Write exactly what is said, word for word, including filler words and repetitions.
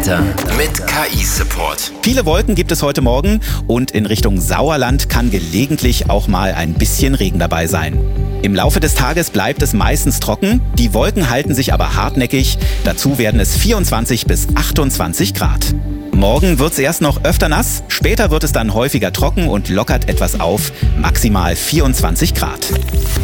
Mit K I-Support. Viele Wolken gibt es heute Morgen und in Richtung Sauerland kann gelegentlich auch mal ein bisschen Regen dabei sein. Im Laufe des Tages bleibt es meistens trocken, die Wolken halten sich aber hartnäckig. Dazu werden es vierundzwanzig bis achtundzwanzig Grad. Morgen wird es erst noch öfter nass, später wird es dann häufiger trocken und lockert etwas auf, maximal vierundzwanzig Grad.